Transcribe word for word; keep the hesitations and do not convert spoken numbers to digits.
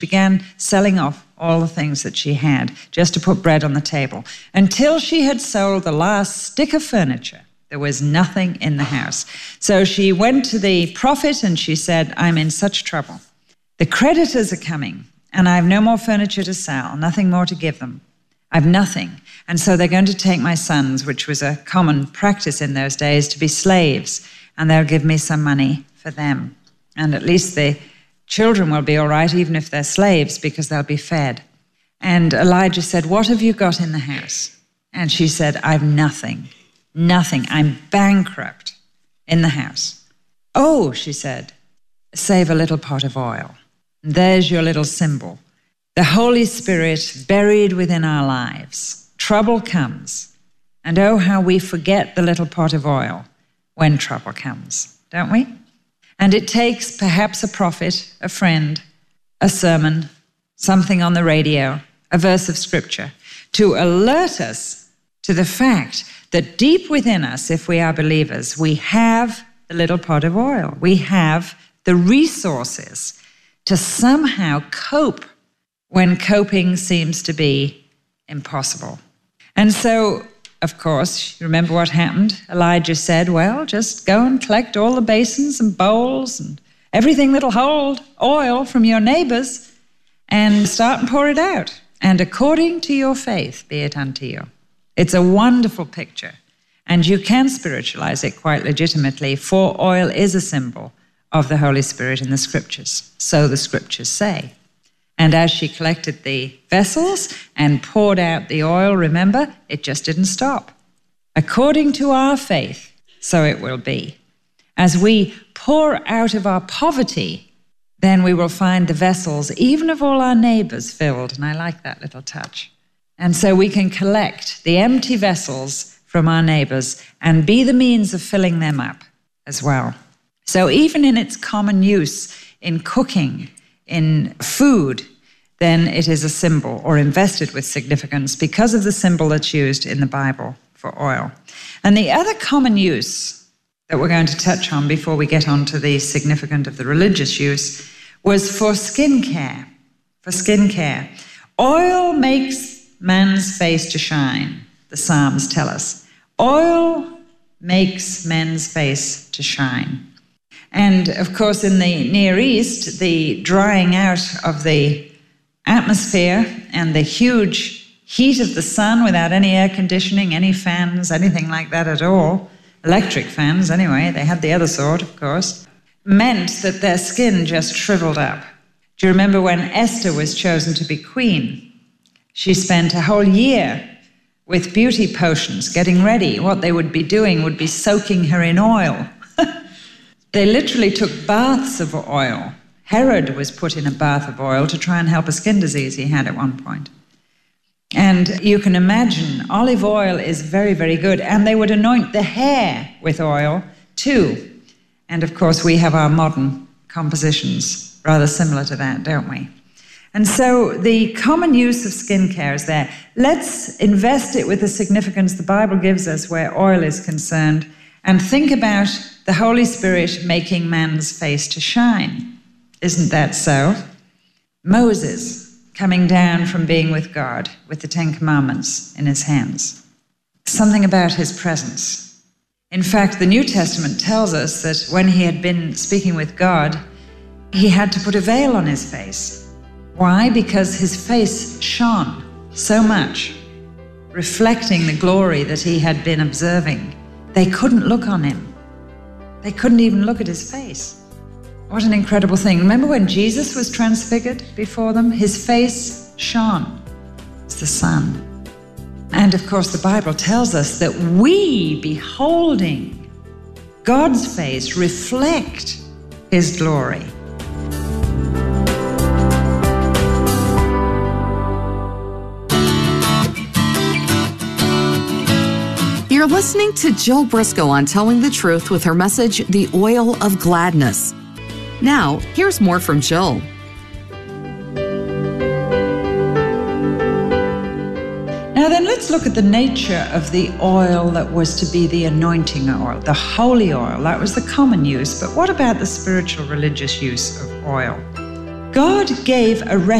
began selling off all the things that she had just to put bread on the table. Until she had sold the last stick of furniture, there was nothing in the house. So she went to the prophet and she said, I'm in such trouble. The creditors are coming and I have no more furniture to sell, nothing more to give them. I've nothing. And so they're going to take my sons, which was a common practice in those days, to be slaves, and they'll give me some money for them. And at least the children will be all right, even if they're slaves, because they'll be fed. And Elijah said, what have you got in the house? And she said, I've nothing, nothing. I'm bankrupt in the house. Oh, she said, save a little pot of oil. There's your little symbol. The Holy Spirit buried within our lives. Trouble comes. And oh, how we forget the little pot of oil when trouble comes, don't we? And it takes perhaps a prophet, a friend, a sermon, something on the radio, a verse of scripture, to alert us to the fact that deep within us, if we are believers, we have the little pot of oil. We have the resources to somehow cope when coping seems to be impossible. And so, of course, you remember what happened? Elijah said, well, just go and collect all the basins and bowls and everything that'll hold oil from your neighbors and start and pour it out. And according to your faith, be it unto you. It's a wonderful picture. And you can spiritualize it quite legitimately, for oil is a symbol of the Holy Spirit in the scriptures. So the scriptures say. And as she collected the vessels and poured out the oil, remember, it just didn't stop. According to our faith, so it will be. As we pour out of our poverty, then we will find the vessels, even of all our neighbors, filled. And I like that little touch. And so we can collect the empty vessels from our neighbors and be the means of filling them up as well. So even in its common use in cooking, in food, then it is a symbol or invested with significance because of the symbol that's used in the Bible for oil. And the other common use that we're going to touch on before we get on to the significance of the religious use was for skin care. For skin care. Oil makes man's face to shine, the Psalms tell us. Oil makes men's face to shine. And of course, in the Near East, the drying out of the atmosphere and the huge heat of the sun without any air conditioning, any fans, anything like that at all, electric fans anyway, they had the other sort, of course, meant that their skin just shriveled up. Do you remember when Esther was chosen to be queen? She spent a whole year with beauty potions getting ready. What they would be doing would be soaking her in oil. They literally took baths of oil. Herod was put in a bath of oil to try and help a skin disease he had at one point. And you can imagine, olive oil is very, very good. And they would anoint the hair with oil too. And of course, we have our modern compositions rather similar to that, don't we? And so the common use of skincare is there. Let's invest it with the significance the Bible gives us where oil is concerned, and think about the Holy Spirit making man's face to shine. Isn't that so? Moses coming down from being with God with the Ten Commandments in his hands. Something about his presence. In fact, the New Testament tells us that when he had been speaking with God, he had to put a veil on his face. Why? Because his face shone so much, reflecting the glory that he had been observing. They couldn't look on him. They couldn't even look at his face. What an incredible thing. Remember when Jesus was transfigured before them? His face shone. It's the sun. And of course, the Bible tells us that we, beholding God's face, reflect his glory. You're listening to Jill Briscoe on Telling the Truth with her message, The Oil of Gladness. Now, here's more from Jill. Now then, let's look at the nature of the oil that was to be the anointing oil, the holy oil. That was the common use. But what about the spiritual religious use of oil? God gave a